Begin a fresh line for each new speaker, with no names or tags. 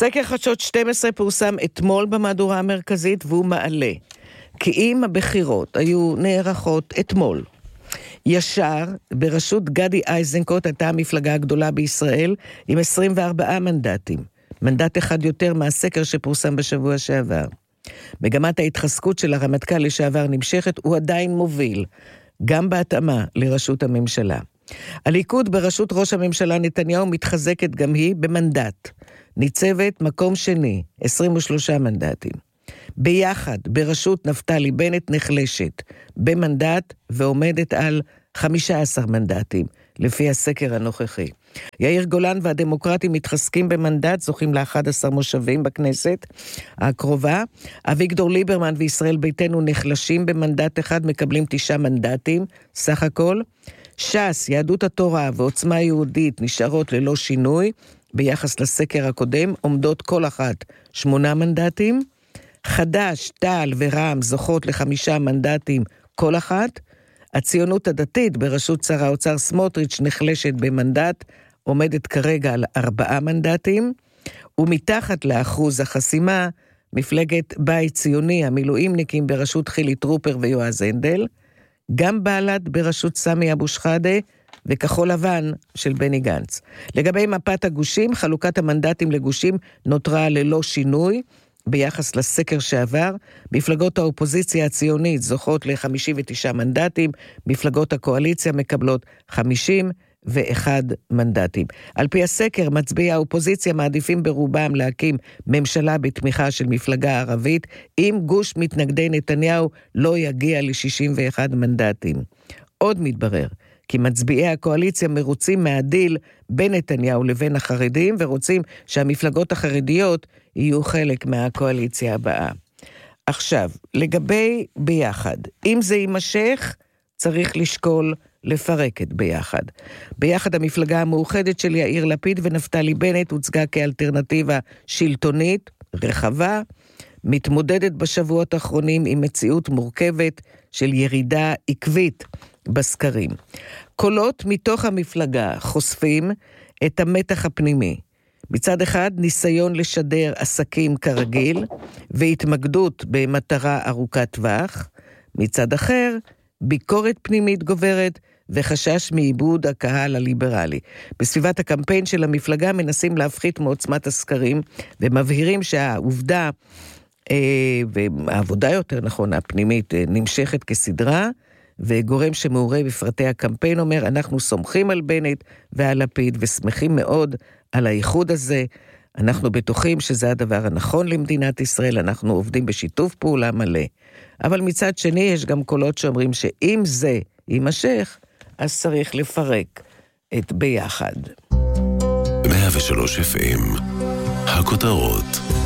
סקר חדשות 12 פורסם אתמול במהדורה המרכזית, והוא מעלה כי אם הבחירות היו נערכות אתמול, ישר בראשות גדי איזנקוט הייתה המפלגה הגדולה בישראל עם 24 מנדטים, מנדט אחד יותר מהסקר שפורסם בשבוע שעבר. מגמת ההתחזקות של הרמטכ"ל לשעבר נמשכת, הוא עדיין מוביל, גם בהתאמה לראשות הממשלה. הליכוד בראשות ראש הממשלה נתניהו מתחזקת גם היא במנדט, ניצבת מקום שני, 23 מנדטים. ביחד בראשות נפתלי בנט נחלשת במנדט ועומדת על 15 מנדטים, לפי הסקר הנוכחי. יאיר גולן והדמוקרטים מתחזקים במנדט, זוכים ל-11 מושבים בכנסת הקרובה. אביגדור ליברמן וישראל ביתנו נחלשים במנדט אחד, מקבלים 9 מנדטים סך הכל. ש"ס, יהדות התורה ועוצמה יהודית נשארות ללא שינוי, ביחס לסקר הקודם, עומדות כל אחת 8 מנדטים. חד"ש, תע"ל ורע"מ זוכות ל5 מנדטים כל אחת. הציונות הדתית בראשות שר האוצר סמוטריץ' נחלשת במנדט, עומדת כרגע על 4 מנדטים, ומתחת לאחוז החסימה, מפלגת בית ציוני, המילואימניקים בראשות חילי טרופר ויועז הנדל, גם בל"ד בראשות סמי אבו שחאדה, וכחול לבן של בני גנץ. לגבי מפת הגושים, חלוקת המנדטים לגושים נותרה ללא שינוי, ביחס לסקר שעבר. מפלגות האופוזיציה הציונית זוכות ל-59 מנדטים, מפלגות הקואליציה מקבלות 51 מנדטים. על פי הסקר, מצביעי האופוזיציה מעדיפים ברובם להקים ממשלה בתמיכה של מפלגה ערבית, אם גוש מתנגדי נתניהו לא יגיע ל-61 מנדטים. עוד מתברר כי מצביעי הקואליציה מרוצים מהדיל בין נתניהו לבין החרדים, ורוצים שהמפלגות החרדיות יהיו חלק מהקואליציה הבאה. עכשיו, לגבי ביחד, אם זה יימשך, צריך לשקול לפרק את ביחד. ביחד המפלגה המאוחדת של יאיר לפיד ונפתלי בנט הוצגה כאלטרנטיבה שלטונית, רחבה, מתמודדת בשבועות האחרונים עם מציאות מורכבת של ירידה עקבית בסקרים. קולות מתוך המפלגה חושפים את המתח הפנימי. מצד אחד, ניסיון לשדר עסקים כרגיל, והתמקדות במטרה ארוכת טווח. מצד אחר, ביקורת פנימית גוברת, וחשש מאיבוד הקהל הליברלי. בסביבת הקמפיין של המפלגה מנסים להפחית מעוצמת הסקרים, ומבהירים שהעובדה, והעבודה יותר נכון, הפנימית, נמשכת כסדרה, וגורם שמעורה בפרטי הקמפיין אומר, אנחנו סומכים על בנט ועל לפיד, ושמחים מאוד על האיחוד הזה. אנחנו בטוחים שזה הדבר הנכון למדינת ישראל, אנחנו עובדים בשיתוף פעולה מלא. אבל מצד שני יש גם קולות שאומרים שאם זה יימשך, אז צריך לפרק את ביחד.
103 FM, הכותרות.